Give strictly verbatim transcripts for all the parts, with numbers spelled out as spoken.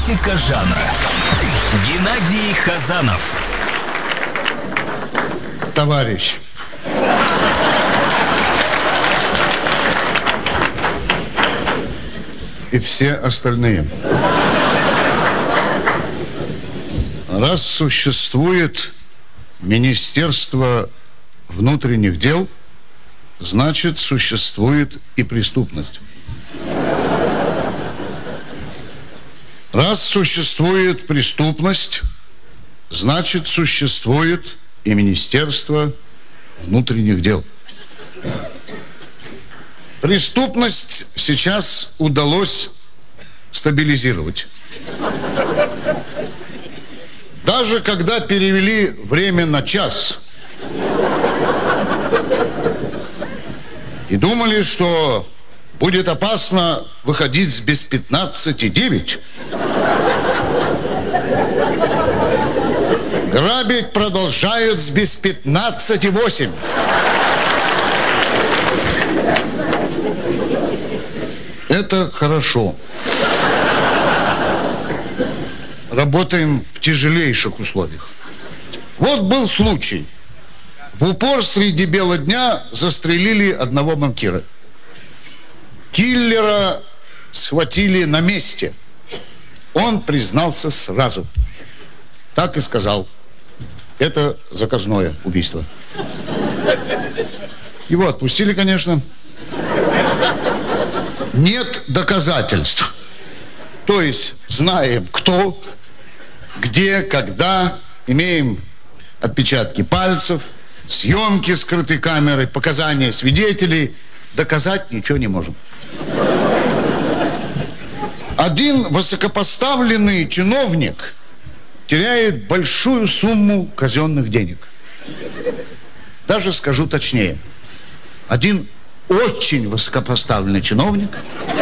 Классика жанра. Геннадий Хазанов. Товарищ. И все остальные. Раз существует Министерство внутренних дел, значит, существует и преступность. Раз существует преступность, значит, существует и Министерство внутренних дел. Преступность сейчас удалось стабилизировать. Даже когда перевели время на час и думали, что будет опасно выходить с без пятнадцати девять, грабить продолжают с без пятнадцати восемь. Это хорошо. Работаем в тяжелейших условиях. Вот был случай. В упор среди бела дня застрелили одного банкира. Киллера схватили на месте. Он признался сразу. Так и сказал. Это заказное убийство. Его отпустили, конечно. Нет доказательств. То есть знаем, кто, где, когда, имеем отпечатки пальцев, съемки скрытой камерой, показания свидетелей. Доказать ничего не можем. Один высокопоставленный чиновник теряет большую сумму казенных денег. Даже скажу точнее. Один очень высокопоставленный чиновник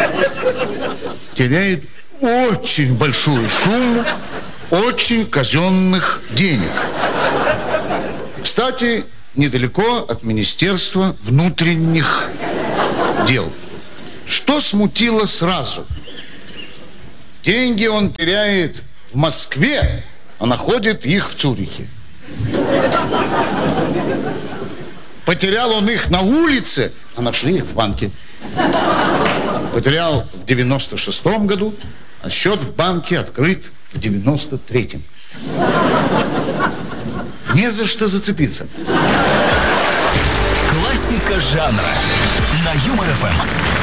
теряет очень большую сумму очень казенных денег. Кстати, недалеко от Министерства внутренних дел. Что смутило сразу? Деньги он теряет в Москве, а находит их в Цюрихе. Потерял он их на улице, а нашли их в банке. Потерял в девяносто шестом году, а счет в банке открыт в девяносто третьем. Не за что зацепиться. Классика жанра на Юмор ФМ.